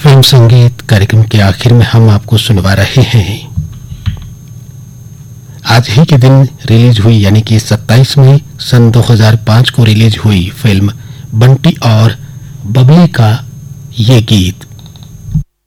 Film संगीत कार्यक्रम के आखिर में हम आपको सुनवा रहे हैं आज ही के दिन रिलीज हुई यानी कि 27 मई सन 2005 को रिलीज हुई फिल्म बंटी और बबली का ये गीत।